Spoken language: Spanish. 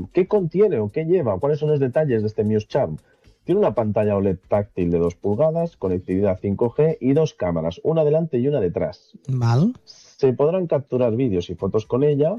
Charm. ¿Qué contiene o qué lleva? ¿Cuáles son los detalles de este Muse Charm? Tiene una pantalla OLED táctil de 2 pulgadas, conectividad 5G y 2 cámaras, una delante y una detrás. Val. Se podrán capturar vídeos y fotos con ella,